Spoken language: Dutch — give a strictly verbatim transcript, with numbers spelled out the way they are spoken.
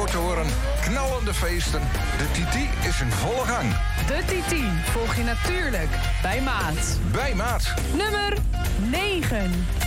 te horen. Knallende feesten. De Titi is in volle gang. De Titi volg je natuurlijk bij Maat. Bij Maat. Nummer negen.